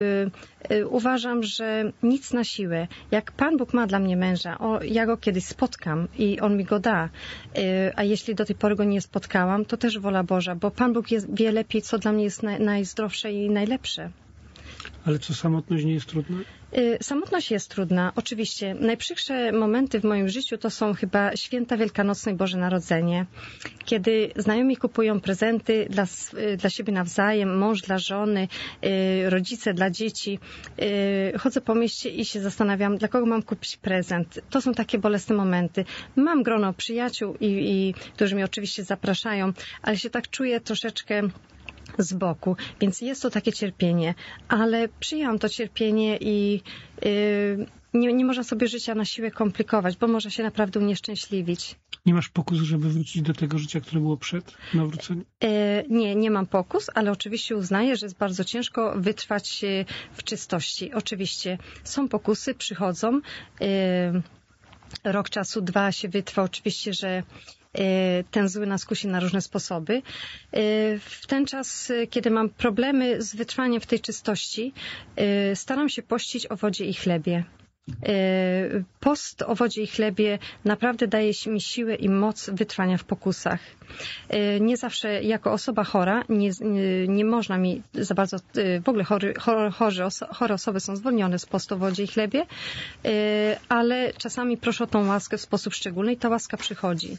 Uważam, że nic na siłę. Jak Pan Bóg ma dla mnie męża, ja go kiedyś spotkam i on mi go da, a jeśli do tej pory go nie spotkałam, to też wola Boża, bo Pan Bóg wie lepiej, co dla mnie jest najzdrowsze i najlepsze. Ale co, samotność nie jest trudna? Samotność jest trudna, oczywiście. Najprzykrzejsze momenty w moim życiu to są chyba święta wielkanocne i Boże Narodzenie, kiedy znajomi kupują prezenty dla siebie nawzajem, mąż dla żony, rodzice dla dzieci. Chodzę po mieście i się zastanawiam, dla kogo mam kupić prezent. To są takie bolesne momenty. Mam grono przyjaciół, którzy mnie oczywiście zapraszają, ale się tak czuję troszeczkę z boku, więc jest to takie cierpienie, ale przyjęłam to cierpienie i nie można sobie życia na siłę komplikować, bo można się naprawdę unieszczęśliwić. Nie masz pokusu, żeby wrócić do tego życia, które było przed nawróceniem? Nie mam pokus, ale oczywiście uznaję, że jest bardzo ciężko wytrwać w czystości. Oczywiście są pokusy, przychodzą. Rok czasu, 2 się wytrwa. Oczywiście, że ten zły nas kusi na różne sposoby. W ten czas, kiedy mam problemy z wytrwaniem w tej czystości, staram się pościć o wodzie i chlebie. Post o wodzie i chlebie naprawdę daje mi siłę i moc wytrwania w pokusach. Nie zawsze jako osoba chora nie można mi za bardzo, w ogóle chore osoby są zwolnione z postu o wodzie i chlebie, ale czasami proszę o tą łaskę w sposób szczególny i ta łaska przychodzi.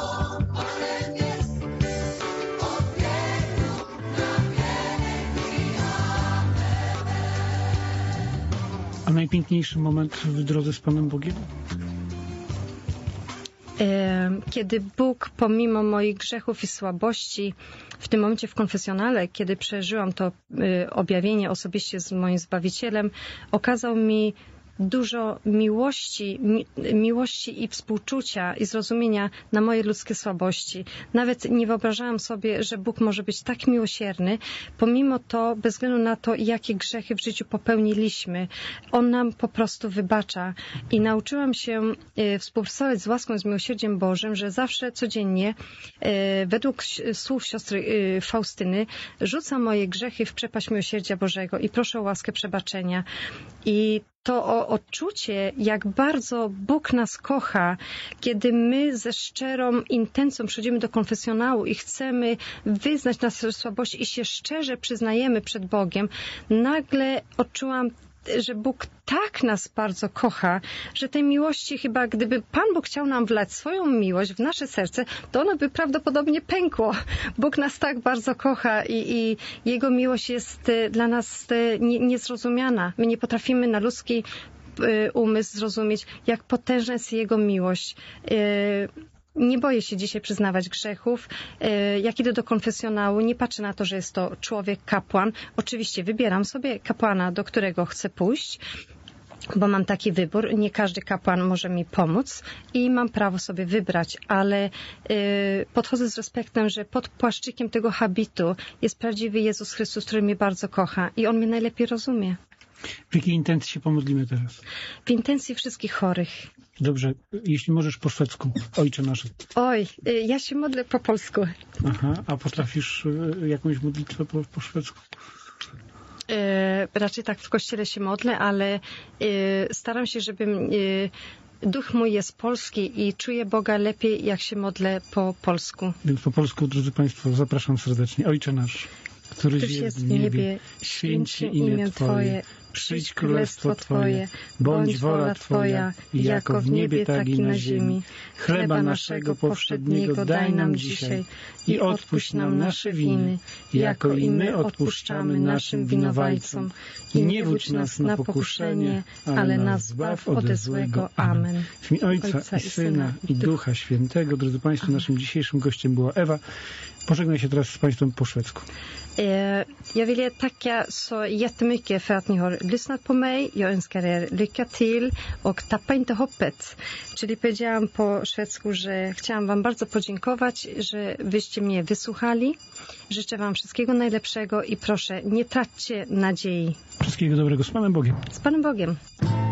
A najpiękniejszy moment w drodze z Panem Bogiem? Kiedy Bóg pomimo moich grzechów i słabości, w tym momencie w konfesjonale, kiedy przeżyłam to objawienie osobiście z moim Zbawicielem, okazał mi dużo miłości i współczucia i zrozumienia na moje ludzkie słabości. Nawet nie wyobrażałam sobie, że Bóg może być tak miłosierny, pomimo to, bez względu na to, jakie grzechy w życiu popełniliśmy. On nam po prostu wybacza. I nauczyłam się współpracować z łaską, z miłosierdziem Bożym, że zawsze, codziennie, według słów siostry Faustyny, rzucam moje grzechy w przepaść miłosierdzia Bożego i proszę o łaskę przebaczenia. I to odczucie, jak bardzo Bóg nas kocha, kiedy my ze szczerą intencją przychodzimy do konfesjonału i chcemy wyznać nasze słabości i się szczerze przyznajemy przed Bogiem, nagle odczułam, że Bóg tak nas bardzo kocha, że tej miłości chyba, gdyby Pan Bóg chciał nam wlać swoją miłość w nasze serce, to ono by prawdopodobnie pękło. Bóg nas tak bardzo kocha i Jego miłość jest dla nas niezrozumiana. My nie potrafimy na ludzki umysł zrozumieć, jak potężna jest Jego miłość. Nie boję się dzisiaj przyznawać grzechów. Jak idę do konfesjonału, nie patrzę na to, że jest to człowiek, kapłan. Oczywiście wybieram sobie kapłana, do którego chcę pójść, bo mam taki wybór. Nie każdy kapłan może mi pomóc i mam prawo sobie wybrać, ale podchodzę z respektem, że pod płaszczykiem tego habitu jest prawdziwy Jezus Chrystus, który mnie bardzo kocha i On mnie najlepiej rozumie. W jakiej intencji się pomodlimy teraz? W intencji wszystkich chorych. Dobrze, jeśli możesz po szwedzku. Ojcze nasz. Oj, ja się modlę po polsku. Aha, a potrafisz jakąś modlitwę po szwedzku? Raczej tak w kościele się modlę, ale staram się, żebym... Duch mój jest polski i czuję Boga lepiej, jak się modlę po polsku. Więc po polsku, drodzy Państwo, zapraszam serdecznie. Ojcze nasz, któryś jest w niebie, święć się imię Twoje, przyjdź królestwo Twoje, bądź wola Twoja, jako w niebie, tak i na ziemi. Chleba naszego powszedniego daj nam dzisiaj i odpuść nam nasze winy, jako i my odpuszczamy naszym winowajcom. I nie wódź nas na pokuszenie, ale nas zbaw ode złego. Amen. W imię Ojca i Syna i Ducha Świętego. Drodzy Państwo, naszym dzisiejszym gościem była Ewa. Pożegnaj się teraz z Państwem po szwedzku. Jag vill tacka så jättemycket för att ni har lyssnat på mig. Jag önskar er lycka till och tappa inte hoppet. Czyli powiedziałam po szwedzku, że chciałam Wam bardzo podziękować, że wyście mnie wysłuchali. Życzę Wam wszystkiego najlepszego i proszę, nie traćcie nadziei. Wszystkiego dobrego. Z Panem Bogiem. Z Panem Bogiem.